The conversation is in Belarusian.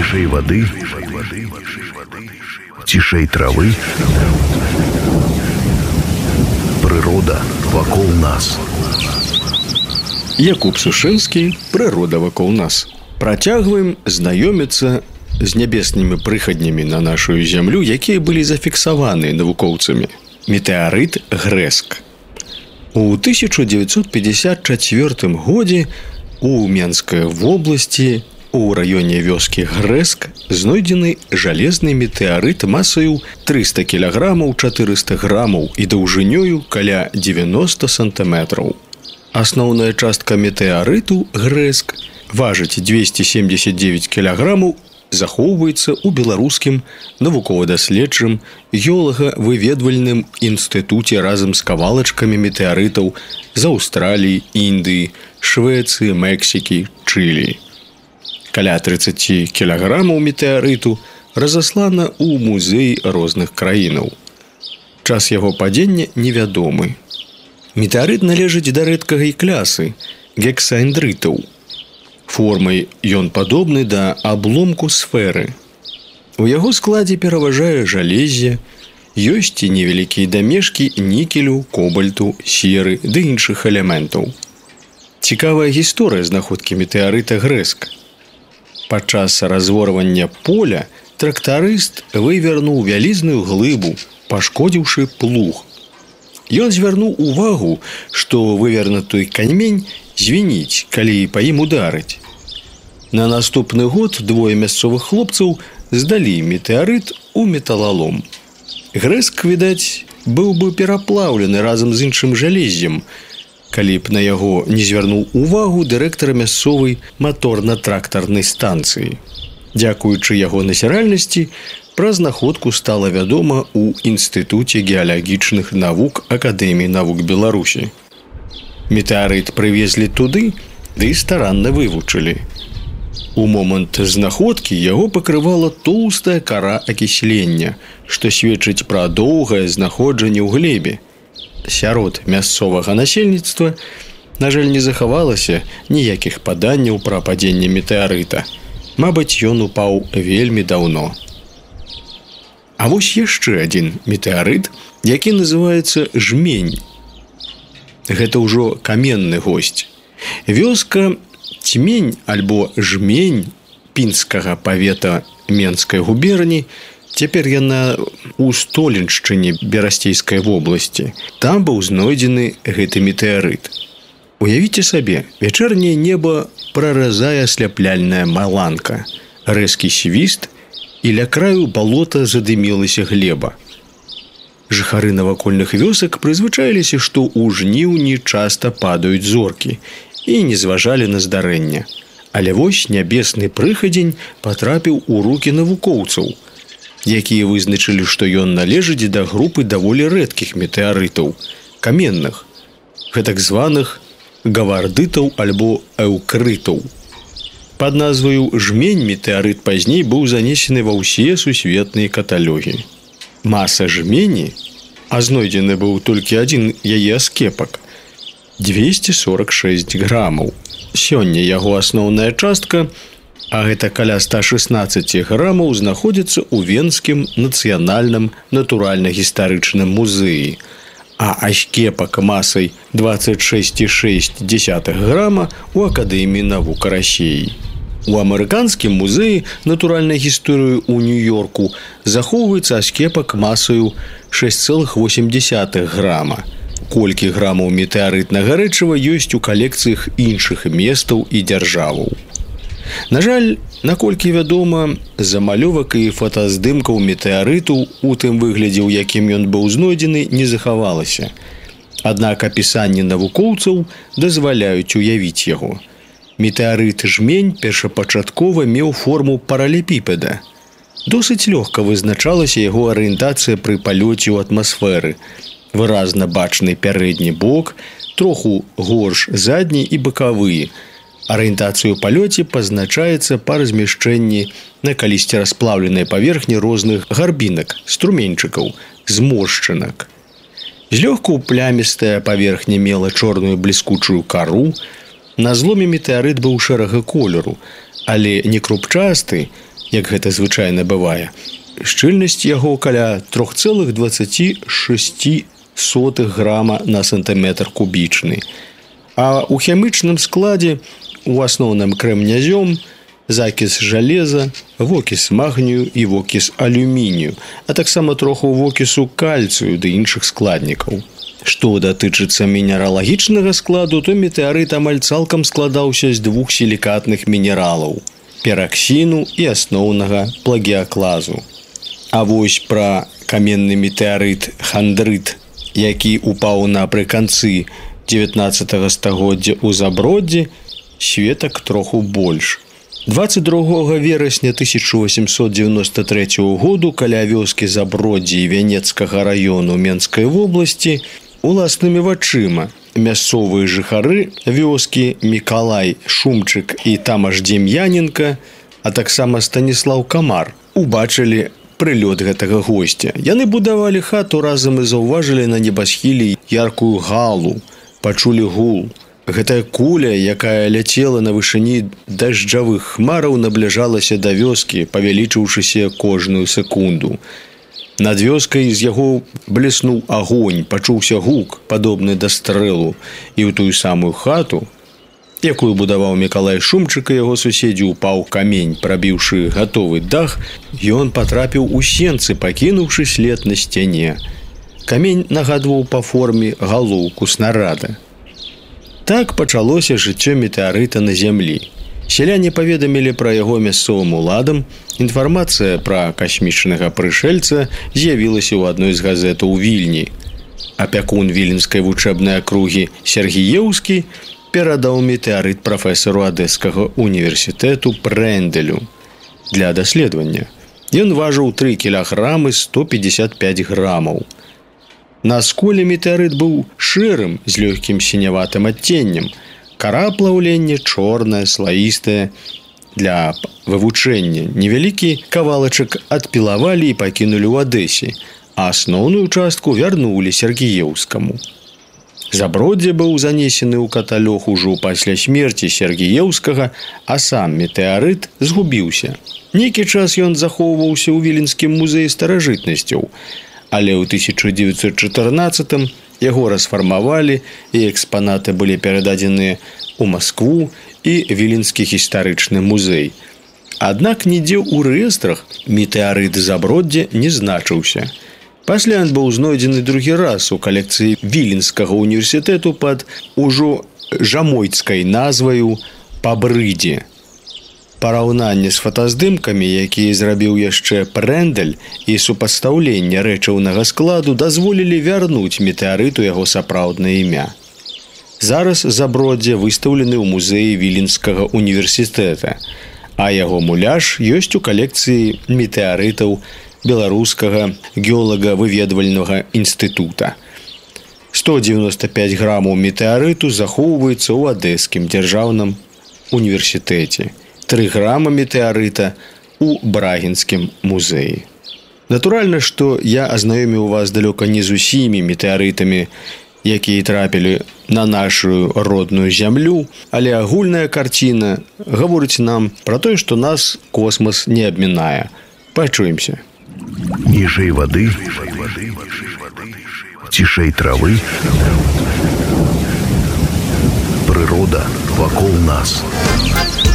Цішэй вады, цішэй травы. Прырода вакол нас. Якуб Сушынскі, «Прырода вакол нас». Працягваем знаёміцца з нябеснымі прыхаднямі на нашу зямлю, якія былі зафіксаваны навукоўцамі. Метэарыт Грэск. У 1954 годзе у Менскай вобласці у раёне вёскі Грэск знойдзены жалезны метэарыт масаю 300 кілаграмаў 400 грамаў і даўжынёю каля 90 сантыметраў. Асноўная частка метэарыту Грэск важыць 279 кілаграмаў, захоўваецца ў беларускім навукова-даследчым геолага-выведвальным інстытуце разам з кавалачкамі метэарытаў з Аўстраліі, Індыі, Швецыі, Мексікі, Чылі. Каля 30 кілаграмаў метэарыту разаслана ў музеі розных краінаў. Час яго падзення невядомы. Метэарыт належыць да рэдкай клясы гексаэндрытаў. Формай ён падобны да абломку сферы. У яго складзе пераважае жалезе, ёсць і невялікія дамешкі нікелю, кобальту, серы ды іншых элементаў. Цікавая гісторыя знаходкі метэарыта Грэск. Падчас разворвання поля трактарыст вывернуў вялізную глыбу, пашкодзіўшы плуг. Ён звярнуў увагу, што вывернуты камень звініць, калі па ім ударыць. На наступны год двое мясцовых хлопцаў здалі метэарыт у металалом. Грэск, відаць, быў бы пераплаўлены разам з іншым жалеззем, калі б на яго не звярнуў увагу дырэктара мясцовай маторна-трактарнай станцыі. Дзякуючы яго назіральнасці, пра знаходку стала вядома ў Інстытуце геалагічных навук Акадэміі навук Беларусі. Метэарыт прывезлі туды, ды старанна вывучылі. У момант знаходкі яго пакрывала тоўстая кара акіслення, што сведчыць пра доўгае знаходжанне ў глебе. Сярод мясцовага насельніцтва, на жаль, не захавалася ніякіх паданняў пра падзенне метэарыта. Мабыць, ён упаў вельмі даўно. А вось яшчэ адзін метэарыт, які называецца Жмень. Гэта ўжо каменны госць. Вёска Цьмень альбо Жмень пінскага павета Менскай губерні, цяпер яна ў Столеншчыне Берасцейскай вобласці. Там быў знойдзены гэты метэарыт. Уявіце сабе, вячэрняе неба праразае асляпляльная маланка, рэзкі свіст, і ля краю балота задымілася глеба. Жыхары навакольных вёсак прызвычаіліся, што ў жніўні часта падаюць зоркі і не зважалі на здарэнне. Але вось нябесны прыхадзень патрапіў у рукі навукоўцаў, якія вызначылі, што ён належыць да групы даволі рэдкіх метэарытаў, каменных, гэтак званых гавардытаў альбо эўкрытаў. Пад назваю Жмень метэарыт пазней быў занесены ва ўсе сусветныя каталогі. Маса жмені, а знойдзены быў толькі адзін яе аскепак, 246 грамаў. Сёння яго асноўная частка, а гэта каля 116 грамаў, знаходзіцца ў Венскім нацыянальным натуральна-гістарычным музеі, а аскепак масай 26,6 грама у Акадэміі навук Расіі. У амерыканскім музеі натуральнай гісторыі ў Нью-Йорку захоўваецца аскепак масаю 6,8 грама. Колькі грамаў метэарытнага рэчыва ёсць у калекцыях іншых месцаў і дзяржаваў. На жаль, наколькі вядома, замалёвак і фотаздымкаў метэарыту у тым выглядзе, у якім ён быў знойдзены, не захавалася. Аднак апісанні навукоўцаў дазваляюць уявіць яго. Метэарыт Жмень першапачаткова меў форму паралепіпеда. Досыць лёгка вызначалася яго арыентацыя пры палёце ў атмасферы. Выразна бачны пярэдні бок, троху горш задні і бакавыя. Арыентацыю ў палёце пазначаецца па размяшчэнні на калісьці расплаўленай паверхні розных гарбінак, струменьчыкаў, зморшчынак. Злёгку плямістая паверхня мела чорную бліскучую кару. На зломе метэарыт быў шэрага колеру, але не крупчасты, як гэта звычайна бывае. Шчыльнасць яго каля 3,26 грама на сантыметр кубічны. А ў хімічным складзе у асноўным крэменязём, закіс жалеза, вокіс магнію і вокіс алюмінію, а таксама троху вокісу кальцыю ды іншых складнікаў. Што датычыцца мінералагічнага складу, то метэарыт амаль цалкам складаўся з двух сілікатных мінералаў – пераксіну і асноўнага плагіяклазу. А вось пра каменны метэарыт хандрыт, які упаў напрыканцы 19 стагоддзя ў Заброддзі, сведак троху больш. 22 верасня 1893 году каля вёскі Заброддзі і Вянецкага раёну Менскай вобласці уласнымі вачыма мясцовыя жыхары вёскі Мікалай Шумчык і Тамаш Дем'яненка, а таксама Станіслаў Камар убачылі прылёт гэтага госця. Яны будавалі хату разам і заўважылі на небасхіле яркую галу, пачулі гул. Гэтая куля, якая ляцела на вышыні дажджавых хмараў, набліжалася да вёскі, павялічыўшыся кожную секунду. Над вёскай з яго блеснуў агонь, пачуўся гук, падобны да стрэлу, і ў тую самую хату, якую будаваў Мікалай Шумчык і яго суседзі, упаў камень. Прабіўшы гатовы дах, ён патрапіў у сенцы, пакінуўшы след на сцяне. Камень нагадваў па форме галоўку снарада. Так пачалося жыццё метэарыта на зямлі. Сяляне паведамілі пра яго мясцовым уладам. Інфармацыя пра касмічнага прышэльца з'явілася ў адной з газет у Вільні. Апякун віленскай вучэбнай акругі Сергіеўскі перадаў метэарыт прафесару Адэскага універсітэту Прэнделю для даследавання. Ён важыў 3 кілаграмы 155 грамаў. На сколе метэарыт быў шэрым з лёгкім сіняватым адценнем. Кара плаўлення чорная, слаістая. Для вывучэння невялікі кавалачак адпілавалі і пакінулі ў Адэсе, а асноўную частку вярнулі Сергіеўскаму. Заброддзе быў занесены ў каталог ужо пасля смерці Сергіеўскага, а сам метэарыт згубіўся. Нейкі час ён захоўваўся ў Віленскім музеі старажытнасцяў, але ў 1914 яго расфармавалі і экспанаты былі перададзеныя ў Маскву і Віленскі гістарычны музей. Аднак нідзе ў рэестрах метэарыт Заброддзя не значыўся. Пасля ён быў знойдзены другі раз у калекцыі Віленскага універсітэту пад ужо жамойцкай назваю «Пабрыдзе». Параўнанне з фотаздымкамі, якія зрабіў яшчэ Прэндель, і супастаўленне рэчыўнага складу дазволілі вярнуць метэарыту яго сапраўднае імя. Зараз Заброддзе выстаўлены ў музеі Віленскага універсітэта, а яго муляж ёсць у калекцыі метэарытаў Беларускага геолага-выведвальнага інстытута. 195 грамаў метэарыту захоўваецца ў Адэскім дзяржаўным універсітэце. 3 грама метэарыта ў Брагінскім музеі. Натуральна, што я азнаёміў вас далёка не з усімі метэарытамі, якія трапілі на нашу родную зямлю, але агульная карціна гаворыць нам пра тое, што нас космас не абмінае. Пачуемся. Ніжэй вады, цішэй травы, прырода вакол нас.